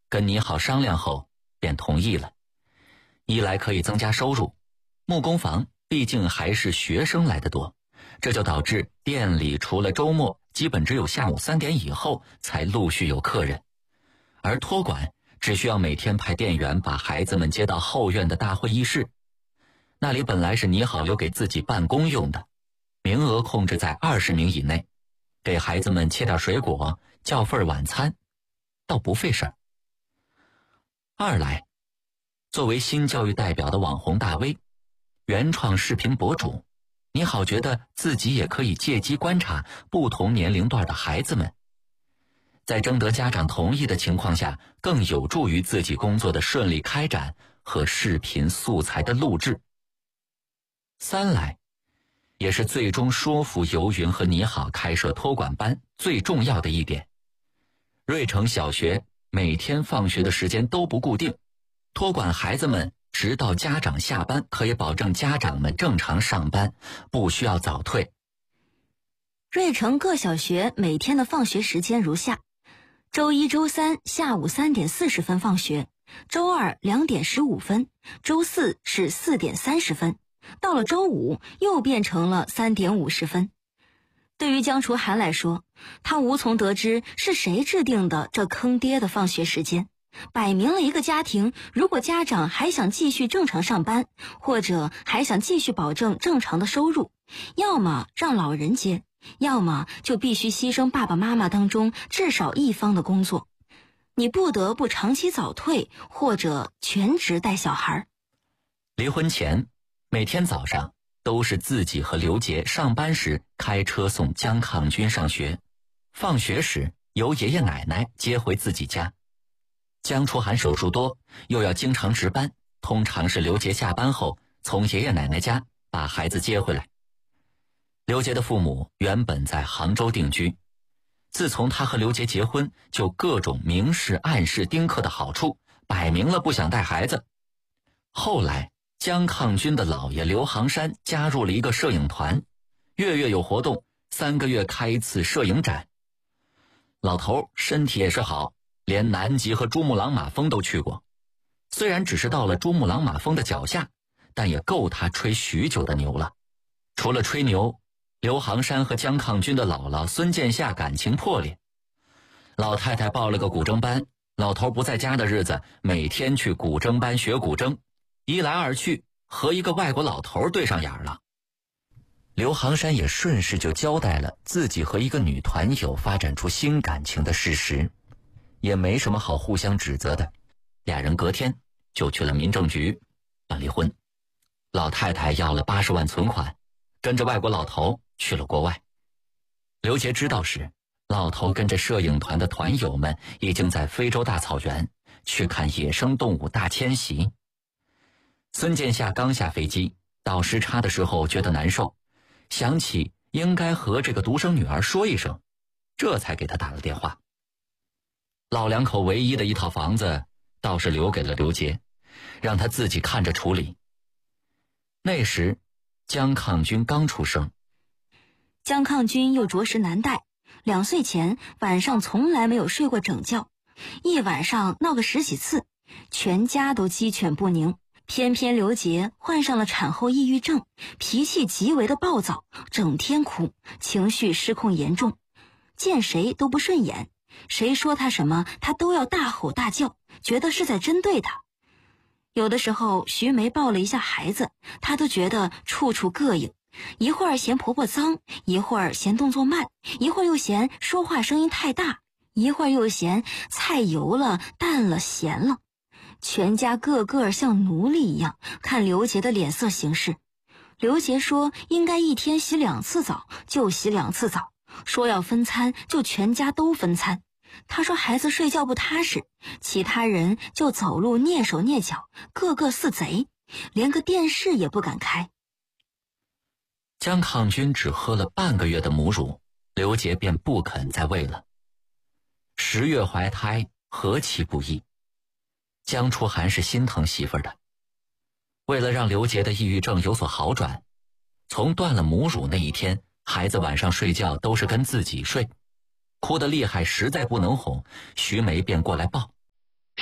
跟倪好商量后便同意了。一来可以增加收入，木工房毕竟还是学生来的多，这就导致店里除了周末基本只有下午3点以后才陆续有客人，而托管只需要每天派店员把孩子们接到后院的大会议室，那里本来是倪好留给自己办公用的，名额控制在20名以内，给孩子们切点水果，叫份晚餐，倒不费事儿。二来，作为新教育代表的网红大 V， 原创视频博主，倪好觉得自己也可以借机观察不同年龄段的孩子们，在征得家长同意的情况下，更有助于自己工作的顺利开展和视频素材的录制。三来，也是最终说服游云和倪好开设托管班最重要的一点。瑞城小学每天放学的时间都不固定，托管孩子们直到家长下班，可以保证家长们正常上班，不需要早退。 瑞城各小学每天的放学时间如下：周一、周三下午3点40分放学，周二2点15分，周四是4点30分，到了周五又变成了3点50分。对于江楚涵来说，他无从得知是谁制定的这坑爹的放学时间，摆明了一个家庭，如果家长还想继续正常上班，或者还想继续保证正常的收入，要么让老人接，要么就必须牺牲爸爸妈妈当中至少一方的工作，你不得不长期早退或者全职带小孩。 离婚前每天早上都是自己和刘杰上班时开车送江抗军上学，放学时由爷爷奶奶接回自己家。江楚涵手术多，又要经常值班，通常是刘杰下班后从爷爷奶奶家把孩子接回来。刘杰的父母原本在杭州定居，自从他和刘杰结婚，就各种明示暗示丁克的好处，摆明了不想带孩子。后来江抗军的姥爷刘航山加入了一个摄影团，月月有活动，3个月开一次摄影展。老头身体也是好，连南极和珠穆朗玛峰都去过，虽然只是到了珠穆朗玛峰的脚下，但也够他吹许久的牛了。除了吹牛，刘航山和江抗军的姥姥孙建夏感情破裂，老太太报了个古筝班，老头不在家的日子，每天去古筝班学古筝，一来二去和一个外国老头对上眼了。刘航山也顺势就交代了自己和一个女团友发展出新感情的事实，也没什么好互相指责的，俩人隔天就去了民政局办离婚。老太太要了80万存款，跟着外国老头去了国外。刘杰知道时，老头跟着摄影团的团友们已经在非洲大草原去看野生动物大迁徙。孙建夏刚下飞机，倒时差的时候觉得难受，想起应该和这个独生女儿说一声，这才给他打了电话。老两口唯一的一套房子倒是留给了刘杰，让他自己看着处理。那时江抗军刚出生， 江抗军又着实难带，2岁前晚上从来没有睡过整觉，一晚上闹个10几次，全家都鸡犬不宁。偏偏刘杰患上了产后抑郁症，脾气极为的暴躁，整天哭，情绪失控严重，见谁都不顺眼，谁说他什么他都要大吼大叫，觉得是在针对他。有的时候徐梅抱了一下孩子，他都觉得处处膈应，一会儿嫌婆婆脏，一会儿嫌动作慢，一会儿又嫌说话声音太大，一会儿又嫌菜油了、淡了、咸了。全家个个像奴隶一样看刘杰的脸色行事。刘杰说应该一天洗2次澡就洗2次澡，说要分餐就全家都分餐。他说孩子睡觉不踏实，其他人就走路蹑手蹑脚，个个似贼，连个电视也不敢开。 江抗军只喝了半个月的母乳，刘杰便不肯再喂了。10月怀胎何其不易，江楚涵是心疼媳妇儿的。为了让刘杰的抑郁症有所好转，从断了母乳那一天，孩子晚上睡觉都是跟自己睡，哭得厉害实在不能哄，徐梅便过来抱。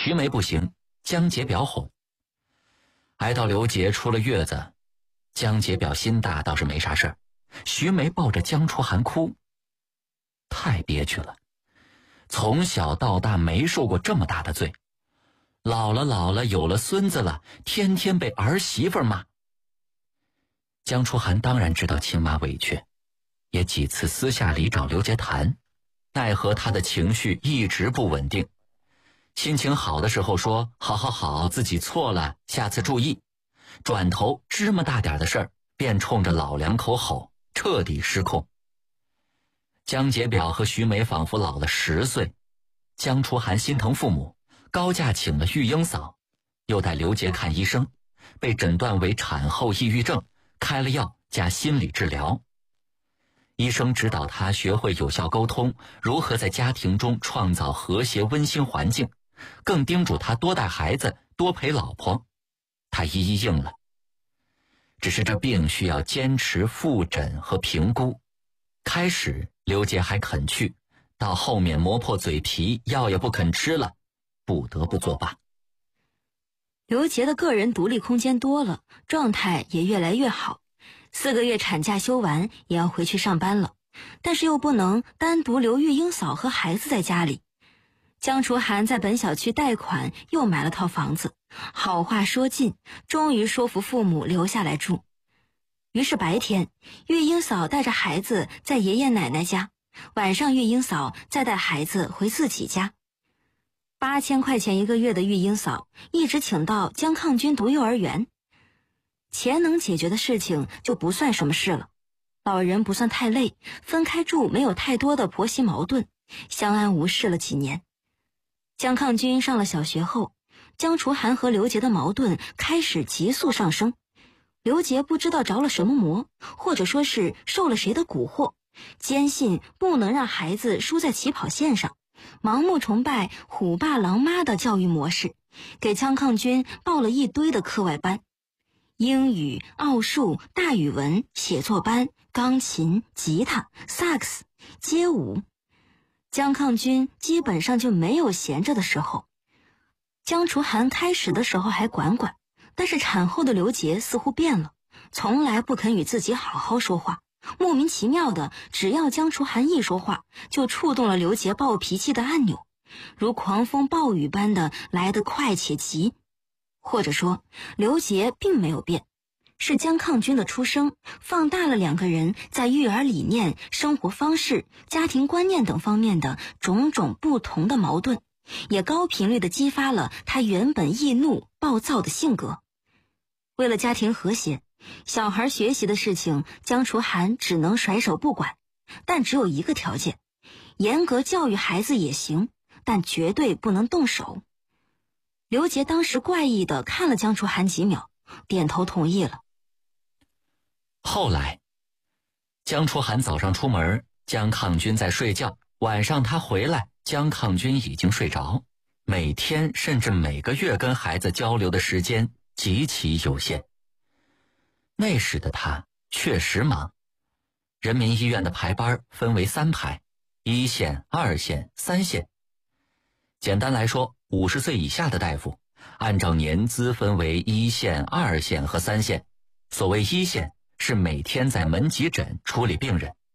徐梅不行，江洁表哄。挨到刘杰出了月子，江洁表心大倒是没啥事儿，徐梅抱着江初寒哭，太憋屈了。从小到大没受过这么大的罪，老了有了孙子了，天天被儿媳妇骂。江初寒当然知道亲妈委屈，也几次私下里找刘杰谈，奈何他的情绪一直不稳定。心情好的时候说好，自己错了，下次注意，转头芝麻大点的事儿便冲着老两口吼，彻底失控。江洁表和徐梅仿佛老了10岁，江初寒心疼父母，高价请了育婴嫂，又带刘杰看医生，被诊断为产后抑郁症，开了药加心理治疗。医生指导他学会有效沟通，如何在家庭中创造和谐温馨环境，更叮嘱他多带孩子，多陪老婆。他一一应了。只是这病需要坚持复诊和评估，开始刘杰还肯去，到后面磨破嘴皮，药也不肯吃了，不得不作罢。 刘杰的个人独立空间多了，状态也越来越好。4个月产假休完也要回去上班了，但是又不能单独留育婴嫂和孩子在家里。江初寒在本小区贷款又买了套房子，好话说尽，终于说服父母留下来住。于是白天，育婴嫂带着孩子在爷爷奶奶家，晚上育婴嫂再带孩子回自己家。8000块钱1个月的育婴嫂一直请到江抗军读幼儿园。钱能解决的事情就不算什么事了，老人不算太累，分开住没有太多的婆媳矛盾，相安无事了几年。江抗军上了小学后，江初寒和刘杰的矛盾开始急速上升。刘杰不知道着了什么魔，或者说是受了谁的蛊惑，坚信不能让孩子输在起跑线上，盲目崇拜虎爸狼妈的教育模式，给江抗军报了一堆的课外班，英语、奥数、大语文、写作班、钢琴、吉他、萨克斯、街舞。江抗军基本上就没有闲着的时候。江初寒开始的时候还管管，但是产后的刘杰似乎变了，从来不肯与自己好好说话，莫名其妙的，只要江初寒一说话，就触动了刘杰暴脾气的按钮，如狂风暴雨般的来得快且急。或者说，刘杰并没有变，是江抗军的出生放大了2个人在育儿理念、生活方式、家庭观念等方面的种种不同的矛盾，也高频率地激发了他原本易怒暴躁的性格。为了家庭和谐，小孩学习的事情江初寒只能甩手不管，但只有一个条件，严格教育孩子也行，但绝对不能动手。刘杰当时怪异地看了江初寒几秒，点头同意了。 后来江初寒早上出门，江抗军在睡觉，晚上他回来，江抗军已经睡着，每天甚至每个月跟孩子交流的时间极其有限。那时的他确实忙，人民医院的排班分为3排，1线、2线、3线。简单来说，50岁以下的大夫按照年资分为1线、2线和3线。所谓1线是每天在门急诊处理病人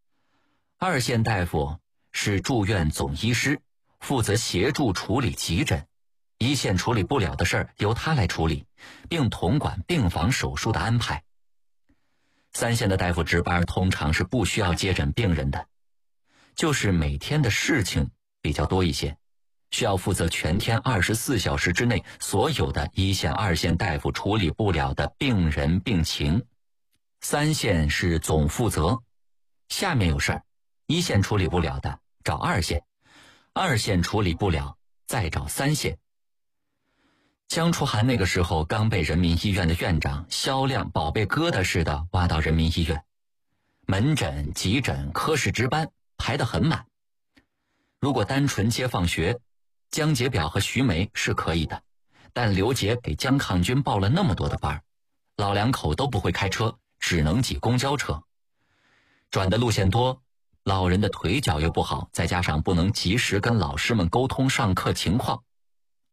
，2线大夫是住院总医师，负责协助处理急诊，1线处理不了的事儿由他来处理，并统管病房手术的安排。3线的大夫值班通常是不需要接诊病人的，就是每天的事情比较多一些，需要负责全天24小时之内所有的1线、2线大夫处理不了的病人病情。3线是总负责，下面有事儿，1线处理不了的找2线，2线处理不了再找3线。江初寒那个时候刚被人民医院的院长肖亮宝贝疙瘩似的挖到人民医院，门诊、急诊、科室值班排得很满。如果单纯接放学，江洁表和徐梅是可以的，但刘杰给江抗军报了那么多的班，老两口都不会开车，只能挤公交车，转的路线多，老人的腿脚又不好，再加上不能及时跟老师们沟通上课情况，